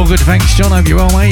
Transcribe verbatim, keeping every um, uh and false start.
All good, thanks, John. Hope you're well, mate.